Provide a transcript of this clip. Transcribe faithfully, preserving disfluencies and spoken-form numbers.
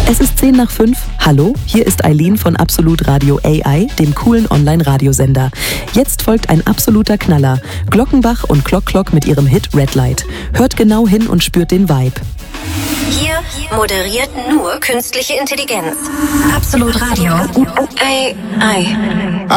Es ist zehn nach fünf. Hallo, hier ist Eileen von Absolut Radio A I, dem coolen Online-Radiosender. Jetzt folgt ein absoluter Knaller. Glockenbach und Clock Clock mit ihrem Hit Red Light. Hört genau hin und spürt den Vibe. Hier moderiert nur künstliche Intelligenz. Absolut Radio. A I.